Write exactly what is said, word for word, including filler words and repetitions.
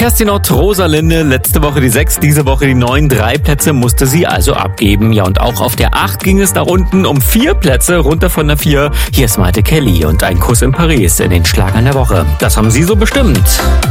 Kerstin Ott, Rosalinde, letzte Woche die sechs, diese Woche die neun. Drei Plätze musste sie also abgeben. Ja, und auch auf der acht ging es nach unten um vier Plätze, runter von der vier. Hier ist Maite Kelly und ein Kuss in Paris in den Schlagern der Woche. Das haben Sie so bestimmt.